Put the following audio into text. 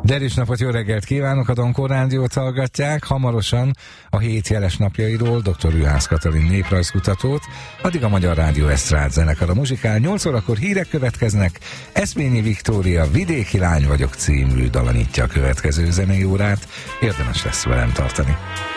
Derűs napot, jó reggelt kívánok, a Donkor Rádiót hallgatják. Hamarosan a 7 jeles napjairól dr. Juhász Katalin néprajzkutatót, addig a Magyar Rádió Esztrád zenekar a muzsikál. 8 órakor hírek következnek, Eszményi Viktória Vidéki lány vagyok című dala nyitja a következő zenei órát. Érdemes lesz velem tartani.